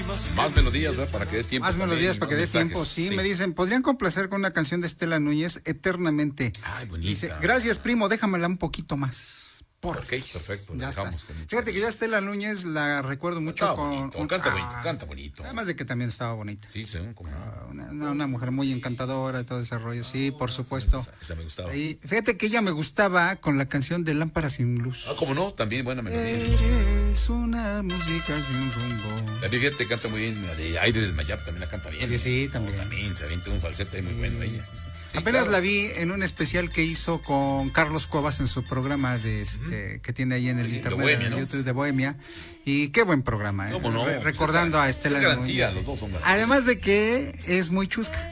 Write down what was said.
Más melodías, ¿verdad? Para que dé tiempo. Más también, melodías para que dé mensajes, tiempo, sí. Me dicen, ¿podrían complacer con una canción de Estela Núñez, Eternamente? Ay, bonita. Dice, gracias, primo, déjamela un poquito más. Ok, perfecto, Ya dejamos está. con mucho Fíjate que yo a cariño. Estela Núñez la recuerdo mucho Canta con... bonito, canta bonito. Además de que también estaba bonita. Sí, según como... Una mujer muy encantadora, todo ese rollo, sí, por supuesto. Esa me gustaba. Y fíjate que ella me gustaba con la canción de Lámpara sin luz. Ah, como no, también buena melodía. Eres una música sin rumbo. También fíjate, canta muy bien, la de Aire del Mayap también la canta bien. Oye, sí, también. También se avienta un falsete muy bueno ella. Sí, Apenas claro. la vi en un especial que hizo con Carlos Cuevas en su programa de que tiene ahí en el Sí, de internet, Bohemia, en ¿no? YouTube de Bohemia. Y qué buen programa, ¿eh? ¿Cómo no? Recordando a Estela Es garantía, Núñez. los dos son garantías. Además de que es muy chusca.